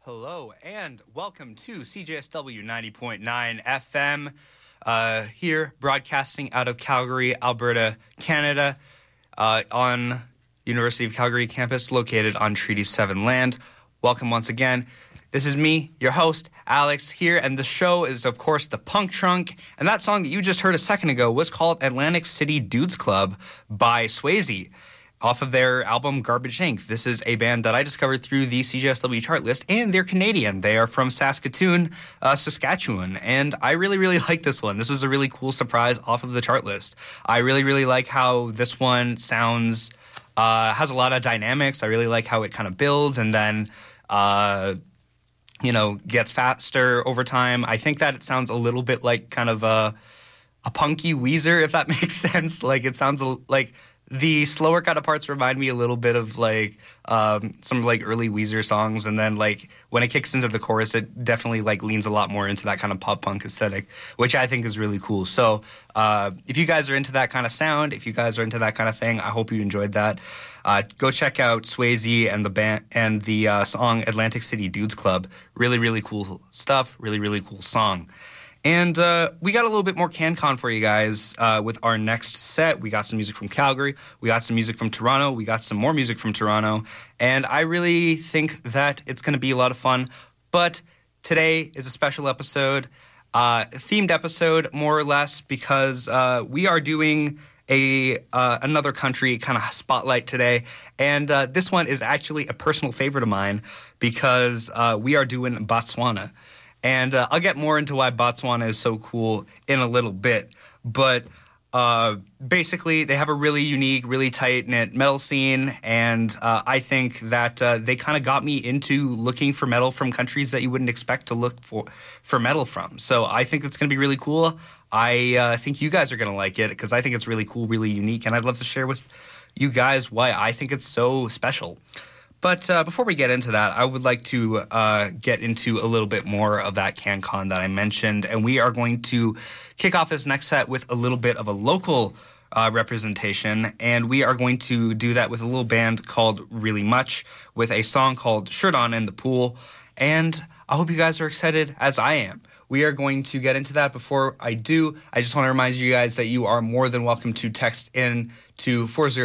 Hello and welcome to CJSW 90.9 FM, here broadcasting out of Calgary, Alberta, Canada, on University of Calgary campus located on Treaty 7 land. Welcome once again. This is me, your host, Alex, here, and the show is, of course, The Punk Trunk, and that song that you just heard a second ago was called Atlantic City Dudes Club by Swayze, off of their album Garbage Inc. This is a band that I discovered through the CJSW chart list, and they're Canadian. They are from Saskatoon, Saskatchewan, and I really, really like this one. This was a really cool surprise off of the chart list. I really, really like how this one sounds, has a lot of dynamics. I really like how it kind of builds and then, gets faster over time. I think that it sounds a little bit like kind of a punky Weezer, if that makes sense. Like, it sounds like the slower kind of parts remind me a little bit of like some like early Weezer songs, and then like when it kicks into the chorus, it definitely like leans a lot more into that kind of pop punk aesthetic, which I think is really cool. So if you guys are into that kind of sound, if you guys are into that kind of thing, I hope you enjoyed that. Go check out Swayze and the band and the song Atlantic City Dudes Club. Really, really cool stuff. Really, really cool song. And we got a little bit more CanCon for you guys with our next set. We got some music from Calgary. We got some music from Toronto. We got some more music from Toronto. And I really think that it's going to be a lot of fun. But today is a special episode, themed episode, more or less, because we are doing another country kind of spotlight today. And this one is actually a personal favorite of mine because we are doing Botswana. And I'll get more into why Botswana is so cool in a little bit. But basically, they have a really unique, really tight-knit metal scene. And I think that they kind of got me into looking for metal from countries that you wouldn't expect to look for metal from. So I think it's going to be really cool. I think you guys are going to like it because I think it's really cool, really unique. And I'd love to share with you guys why I think it's so special. But before we get into that, I would like to get into a little bit more of that CanCon that I mentioned. And we are going to kick off this next set with a little bit of a local representation. And we are going to do that with a little band called Really Much with a song called Shirt On in the Pool. And I hope you guys are excited as I am. We are going to get into that. Before I do, I just want to remind you guys that you are more than welcome to text in to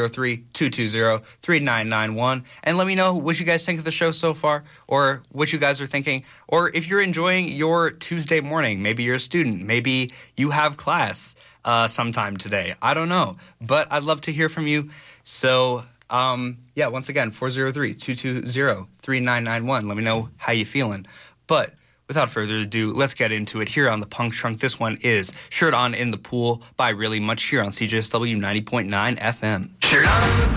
403-220-3991 and let me know what you guys think of the show so far, or what you guys are thinking, or if you're enjoying your Tuesday morning. Maybe you're a student. Maybe you have class sometime today. I don't know, but I'd love to hear from you. So, once again, 403-220-3991. Let me know how you're feeling. But without further ado, let's get into it here on the Punk Trunk. This one is Shirt On in the Pool by Really Much here on CJSW 90.9 FM. Shirt on.